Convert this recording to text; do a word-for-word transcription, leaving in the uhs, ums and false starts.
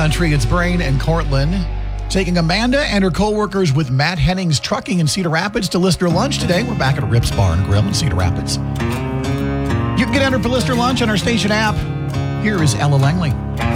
Country. It's Brain and Cortland taking Amanda and her co-workers with Matt Hennings Trucking in Cedar Rapids to Lister Lunch today. We're back at Rips Bar and Grill in Cedar Rapids. You can get entered for Lister Lunch on our station app. Here is Ella Langley.